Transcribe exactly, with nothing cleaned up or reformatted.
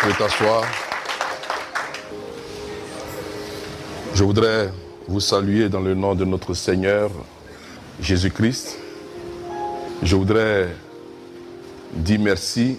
pouvez t'asseoir. Je voudrais vous saluer dans le nom de notre Seigneur Jésus-Christ. Je voudrais dire merci